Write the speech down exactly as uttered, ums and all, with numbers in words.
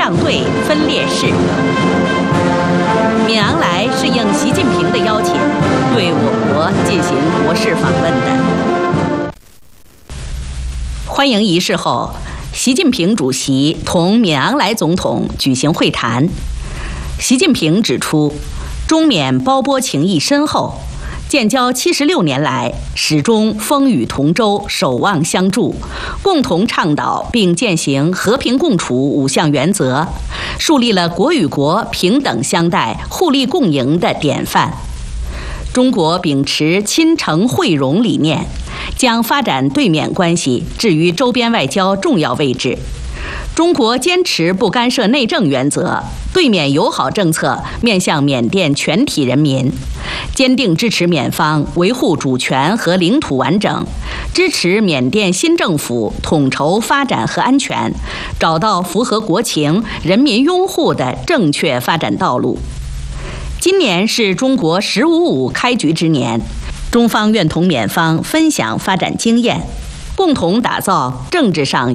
仗队分列式。敏昂莱是应习近平的邀请，对我国进行国事访问的。欢迎仪式后，习近平主席同敏昂莱总统举行会谈。习近平指出，中缅胞波情谊深厚，建交七十六年来始终风雨同舟，守望相助，共同倡导并践行和平共处五项原则，树立了国与国平等相待、互利共赢的典范。中国秉持亲诚惠容理念，将发展对缅关系置于周边外交重要位置。中国坚持不干涉内政原则，对缅友好政策面向缅甸全体人民，坚定支持缅方维护主权和领土完整，支持缅甸新政府统筹发展和安全，找到符合国情、人民拥护的正确发展道路。今年是中国“十五五”开局之年，中方愿同缅方分享发展经验，共同打造政治上